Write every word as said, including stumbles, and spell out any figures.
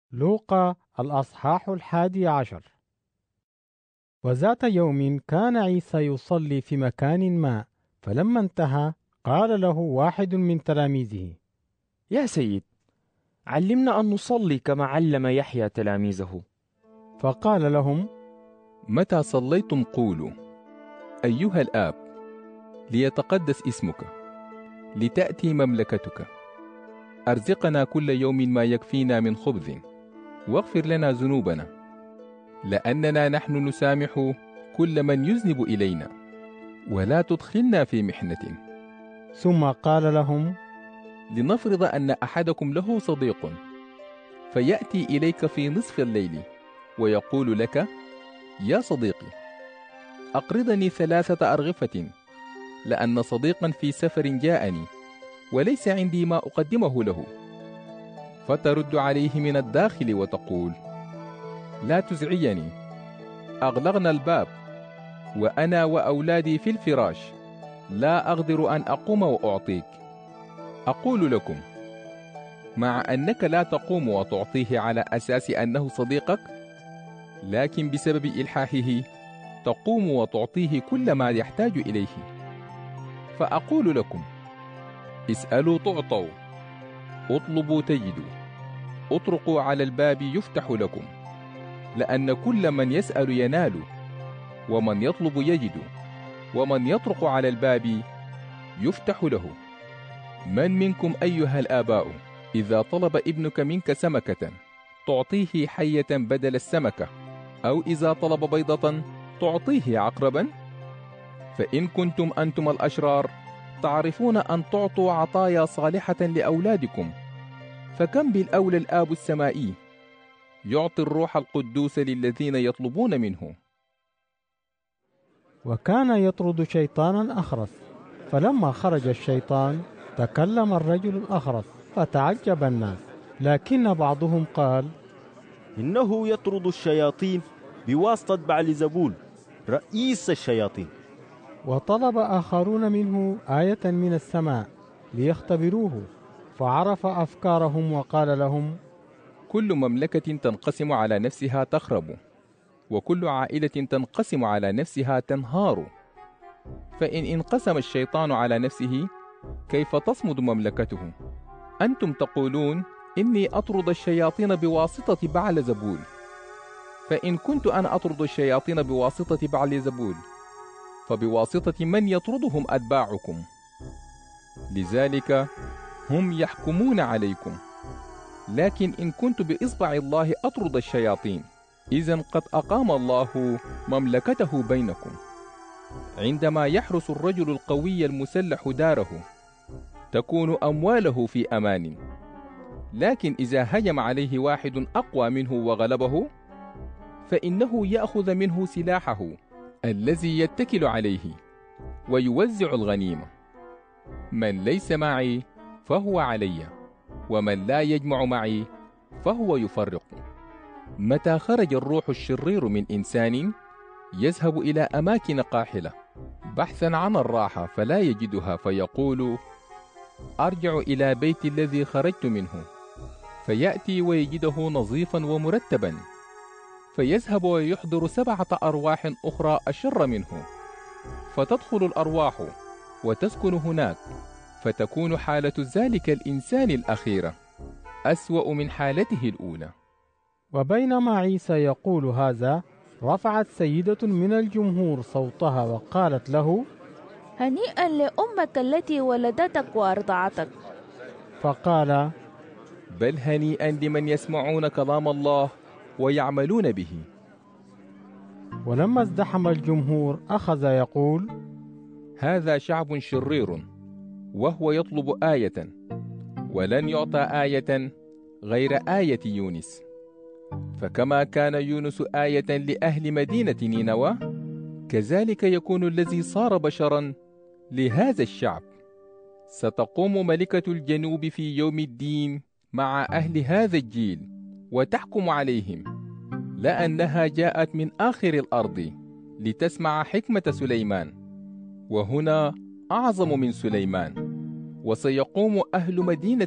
لوقا الأصحاح الحادي عشر. وذات يوم كان عيسى يصلي في مكان ما، فلما انتهى قال له واحد من تلاميذه: يا سيد، علمنا أن نصلي كما علم يحيى تلاميذه. فقال لهم: متى صليتم قولوا: أيها الآب، ليتقدس اسمك، لتأتي مملكتك، أرزقنا كل يوم ما يكفينا من خبز، واغفر لنا ذنوبنا لأننا نحن نسامح كل من يذنب إلينا، ولا تدخلنا في محنة. ثم قال لهم: لنفرض أن أحدكم له صديق، فيأتي إليك في نصف الليل ويقول لك: يا صديقي، أقرضني ثلاثة أرغفة، لأن صديقا في سفر جاءني وليس عندي ما أقدمه له. فترد عليه من الداخل وتقول: لا تزعجني، أغلقنا الباب وأنا وأولادي في الفراش، لا أقدر أن أقوم وأعطيك. أقول لكم، مع أنك لا تقوم وتعطيه على أساس أنه صديقك، لكن بسبب إلحاحه تقوم وتعطيه كل ما يحتاج إليه. فأقول لكم: اسألوا تعطوا، اطلبوا تجدوا، اطرقوا على الباب يفتح لكم. لأن كل من يسأل ينال، ومن يطلب يجد، ومن يطرق على الباب يفتح له. من منكم أيها الآباء إذا طلب ابنك منك سمكة تعطيه حية بدل السمكة، أو إذا طلب بيضة تعطيه عقربا؟ فإن كنتم أنتم الأشرار تعرفون أن تعطوا عطايا صالحة لأولادكم، فكم بالأولى الآب السمائي يعطي الروح القدوس للذين يطلبون منه. وكان يطرد شيطانا أخرس، فلما خرج الشيطان تكلم الرجل الأخرس، فتعجب الناس. لكن بعضهم قال: إنه يطرد الشياطين بواسطة بعلزبول رئيس الشياطين. وطلب آخرون منه آية من السماء ليختبروه، فعرف أفكارهم وقال لهم: كل مملكة تنقسم على نفسها تخرب، وكل عائلة تنقسم على نفسها تنهار. فإن انقسم الشيطان على نفسه كيف تصمد مملكته؟ أنتم تقولون إني أطرد الشياطين بواسطة بعلزبول، فإن كنت أنا أطرد الشياطين بواسطة بعلزبول، فبواسطة من يطردهم أتباعكم؟ لذلك هم يحكمون عليكم. لكن إن كنت بإصبع الله أطرد الشياطين، إذن قد أقام الله مملكته بينكم. عندما يحرس الرجل القوي المسلح داره تكون أمواله في أمان، لكن إذا هجم عليه واحد أقوى منه وغلبه، فإنه يأخذ منه سلاحه الذي يتكل عليه ويوزع الغنيمة. من ليس معي فهو علي، ومن لا يجمع معي فهو يفرق. متى خرج الروح الشرير من إنسان يذهب إلى أماكن قاحلة بحثا عن الراحة فلا يجدها، فيقول: أرجع إلى بيت الذي خرجت منه، فيأتي ويجده نظيفا ومرتبا، فيذهب ويحضر سبعة أرواح أخرى أشر منه، فتدخل الأرواح وتسكن هناك، فتكون حالة ذلك الإنسان الأخيرة أسوأ من حالته الأولى. وبينما عيسى يقول هذا، رفعت سيدة من الجمهور صوتها وقالت له: هنيئا لأمك التي ولدتك وأرضعتك. فقال: بل هنيئا لمن يسمعون كلام الله ويعملون به. ولما ازدحم الجمهور أخذ يقول: هذا شعب شرير، وهو يطلب آية، ولن يعطى آية غير آية يونس. فكما كان يونس آية لأهل مدينة نينوى، كذلك يكون الذي صار بشرا لهذا الشعب. ستقوم ملكة الجنوب في يوم الدين مع أهل هذا الجيل وتحكم عليهم، لأنها جاءت من آخر الأرض لتسمع حكمة سليمان، وهنا أعظم من سليمان. وسيقوم أهل مدينة